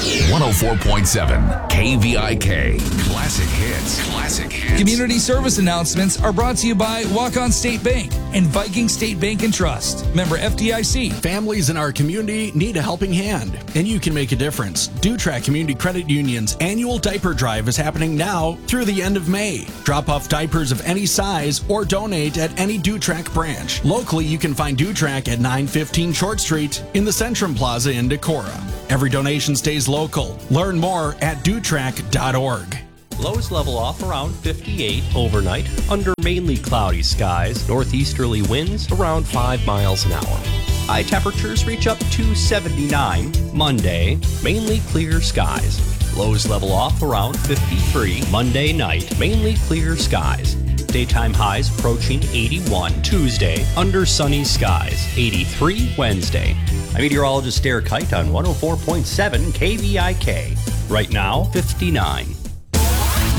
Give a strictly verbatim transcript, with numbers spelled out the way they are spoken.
one oh four point seven K V I K. Classic hits. Classic hits. Community service announcements are brought to you by Walk-On State Bank and Viking State Bank and Trust. Member F D I C. Families in our community need a helping hand, and you can make a difference. Dutrac Community Credit Union's annual diaper drive is happening now through the end of May. Drop off diapers of any size or donate at any Dutrac branch. Locally, you can find Dutrac at nine fifteen Short Street in the Centrum Plaza in Decorah. Every donation stays local. Learn more at dutrac dot org. Lows level off around fifty-eight overnight under mainly cloudy skies. Northeasterly winds around five miles an hour. High temperatures reach up to seventy-nine. Monday, mainly clear skies. Lows level off around fifty-three. Monday night, mainly clear skies. Daytime highs approaching eighty-one. Tuesday, under sunny skies. eighty-three Wednesday. I'm meteorologist Derek Height on one oh four point seven K V I K. Right now, fifty-nine.